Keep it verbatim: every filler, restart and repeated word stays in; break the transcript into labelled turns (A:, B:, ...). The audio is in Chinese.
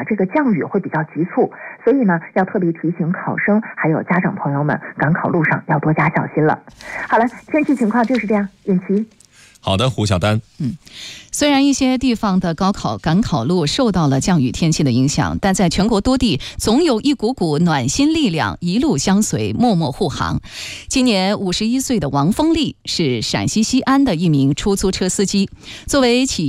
A: 这个降雨会比较急促，所以呢，要特别提醒考生还有家长朋友们，赶考路上要多加小心了。好了，天气情况就是这样，允琪。
B: 好的，胡晓丹。
C: 嗯，虽然一些地方的高考赶考路受到了降雨天气的影响，但在全国多地总有一股股暖心力量一路相随，默默护航。今年五十一岁的王峰丽是陕西西安的一名出租车司机，作为企